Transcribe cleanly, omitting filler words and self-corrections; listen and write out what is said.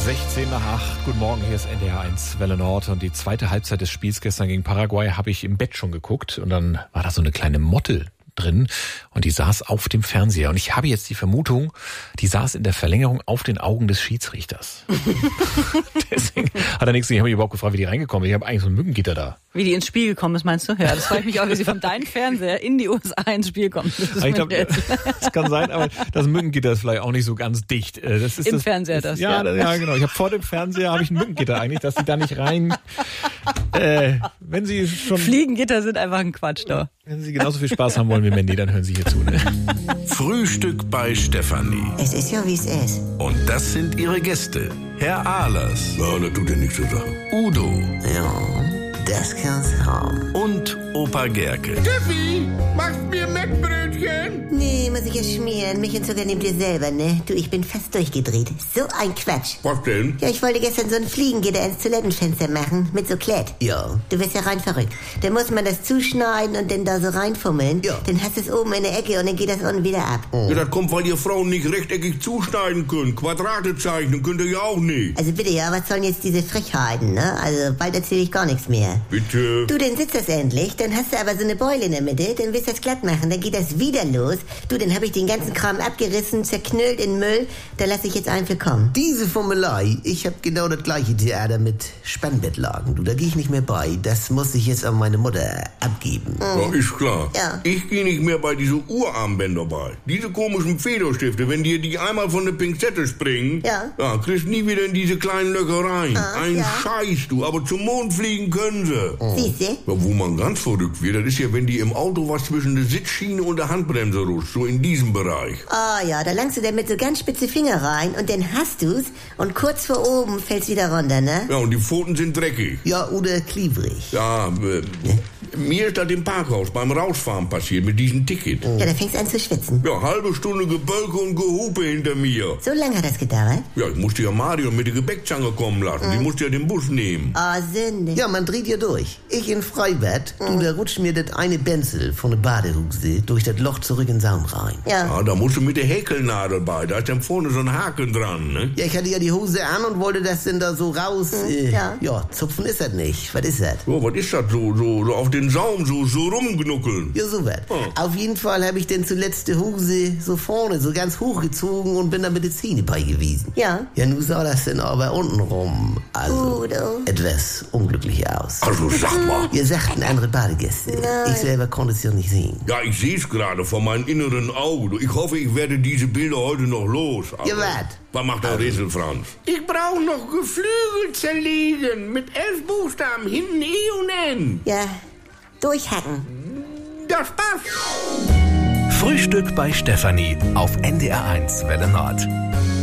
16 nach 8. Guten Morgen, hier ist NDR 1 Welle Nord. Und die zweite Halbzeit des Spiels gestern gegen Paraguay habe ich im Bett schon geguckt. Und dann war da so eine kleine Motte drin und die saß auf dem Fernseher. Und ich habe jetzt die Vermutung, die saß in der Verlängerung auf den Augen des Schiedsrichters. Deswegen hat er nichts. Ich habe mich überhaupt gefragt, wie die reingekommen ist. Ich habe eigentlich so ein Mückengitter da. Wie die ins Spiel gekommen ist, meinst du? Ja, das freut mich auch, wie sie von deinem Fernseher in die USA ins Spiel kommt. Ich glaube, das kann sein, aber das Mückengitter ist vielleicht auch nicht so ganz dicht. Das ist Im Fernseher das, ja. Ja, genau. Ich habe vor dem Fernseher ein Mückengitter eigentlich, dass sie da nicht rein... wenn Sie schon... Fliegengitter sind einfach ein Quatsch da. Wenn Sie genauso viel Spaß haben wollen wie Mandy, dann hören Sie hier zu. Ne? Frühstück bei Stefanie. Es ist ja, wie es ist. Und das sind ihre Gäste. Herr Ahlers. Ja, das tut ja nichts zur Sache. Udo. Ja, das kann's haben. Und Opa Gerke. Steffi, machst mir Mettbrötchen? Nee, muss ich ja schmieren. Milch und Zucker nehmt ihr selber, ne? Du, ich bin fast durchgedreht. So ein Quatsch. Was denn? Ja, ich wollte gestern so ein Fliegengitter ins Toilettenfenster machen, mit so Klett. Ja. Du wirst ja rein verrückt. Dann muss man das zuschneiden und dann da so reinfummeln. Ja. Dann hast du es oben in der Ecke und dann geht das unten wieder ab. Ja, das kommt, weil ihr Frauen nicht rechteckig zuschneiden könnt. Quadrate zeichnen könnt ihr ja auch nicht. Also bitte, ja, was sollen jetzt diese Frechheiten, ne? Also bald erzähle ich gar nichts mehr. Bitte. Du, dann sitzt das endlich, dann hast du aber so eine Beule in der Mitte, dann willst du das glatt machen, dann geht das wieder los. Du, dann habe ich den ganzen Kram abgerissen, zerknüllt in Müll, da lasse ich jetzt einen für kommen. Diese Formelei, ich habe genau das gleiche Theater mit Spannbettlagen. Du, da gehe ich nicht mehr bei. Das muss ich jetzt an meine Mutter abgeben. Ja, ist klar. Ja. Ich gehe nicht mehr bei diesen Urarmbänder bei. Diese komischen Federstifte, wenn dir die einmal von der Pinzette springen, Ja. kriegst nie wieder in diese kleinen Löcher rein. Ein ja. Scheiß, du. Aber zum Mond fliegen können sie. Siehste? Ja, wo man ganz verrückt wird, das ist ja, wenn die im Auto was zwischen der Sitzschiene und der Handbremse rutscht. So in diesem Bereich. Ah ja, da langst du dann mit so ganz spitze Finger rein und dann hast du's und kurz vor oben fällt's wieder runter, ne? Ja, und die Pfoten sind dreckig. Ja, oder klebrig. Ja, mir ist das im Parkhaus beim Rausfahren passiert mit diesem Ticket. Ja, da fängst du an zu schwitzen. Ja, halbe Stunde Gebölke und Gehupe hinter mir. So lange hat das gedauert? Ja, ich musste ja Marion mit der Gebäckzange kommen lassen. Die musste ja den Bus nehmen. Ah, Sünde. Ja, man dreht ja durch. Ich in Freibad, du, da rutscht mir das eine Benzel von der Badehose durch das Loch zurück in den Saum rein. Ja. Ja, da musst du mit der Häkelnadel bei. Da ist dann vorne so ein Haken dran, ne? Ja, ich hatte ja die Hose an und wollte das denn da so raus. ja. Zupfen ist das nicht. Was ist das? Oh, was ist das? So auf den Saum, so rumgenuckeln. Ja, so was. Auf jeden Fall habe ich denn zuletzt die Hose so vorne, so ganz hochgezogen und bin dann mit den Zähnen bei gewesen. Ja. Ja, nun sah das denn aber untenrum, also Udo. etwas unglücklich aus. Also sag mal. Ihr sagten andere Badegäste. Nein. Ich selber konnte es ja nicht sehen. Ja, ich sehe es gerade vor meinem inneren Auge. Ich hoffe, ich werde diese Bilder heute noch los. Aber Ja, was? Was macht der Rätsel, Franz? Ich brauche noch Geflügel zerlegen mit 11 Buchstaben, hinten E und N. Ja, durchhacken. Das passt. Frühstück bei Stefanie auf NDR 1 Welle Nord.